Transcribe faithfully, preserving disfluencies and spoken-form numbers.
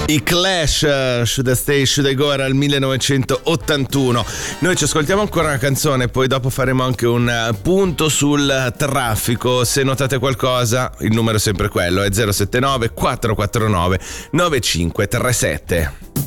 I Clash, uh, Should I Stay, Should I Go, era il millenovecentottantuno. Noi ci ascoltiamo ancora una canzone, poi dopo faremo anche un uh, punto sul traffico. Se notate qualcosa, il numero è sempre quello, è zero sette nove quattro quattro nove nove cinque tre sette.